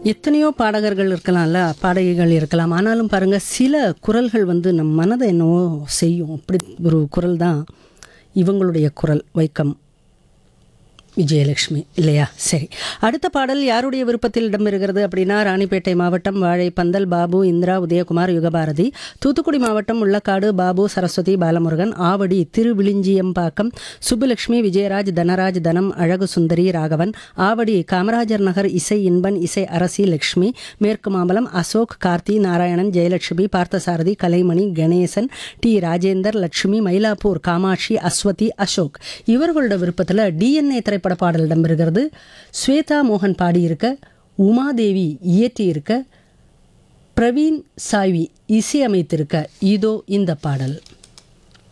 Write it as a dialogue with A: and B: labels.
A: எத்தனையோ பாடகர்கள் இருக்கலாம்ல, பாடகிகள் இருக்கலாம். ஆனாலும் பாருங்க, சில குரல்கள் வந்து நம் மனதை என்னவோ செய்யும். அப்படி ஒரு குரல் தான் இவங்களுடைய குரல். வைக்கம் விஜயலட்சுமி இல்லையா? சரி, அடுத்த பாடல் யாருடைய விருப்பத்தில் இடம்பெறுகிறது அப்படின்னா, ராணிப்பேட்டை மாவட்டம் வாழைப்பந்தல் பாபு, இந்திரா, உதயகுமார், யுகபாரதி. தூத்துக்குடி மாவட்டம் முள்ளக்காடு பாபு, சரஸ்வதி, பாலமுருகன். ஆவடி திருவிழிஞ்சியம்பாக்கம் சுப்புலட்சுமி, விஜயராஜ், தனராஜ், தனம், அழகு சுந்தரி, ராகவன். ஆவடி காமராஜர் நகர் இசை இன்பன், இசை அரசி லட்சுமி. மேற்கு மாம்பலம் அசோக், கார்த்தி, நாராயணன், ஜெயலட்சுமி, பார்த்தசாரதி, கலைமணி, கணேசன், டி ராஜேந்தர், லட்சுமி. மயிலாப்பூர் காமாட்சி, அஸ்வதி, அசோக். இவர்களோட விருப்பத்தில் டிஎன்ஏ திரைப்பட பாடல் இடம்பெறுகிறது. ஸ்வேதா மோகன் பாடியிருக்க, உமாதேவி இயற்றியிருக்க, பிரவீன் சாய்வி இசையமைத்திருக்க. இதோ இந்த பாடல்.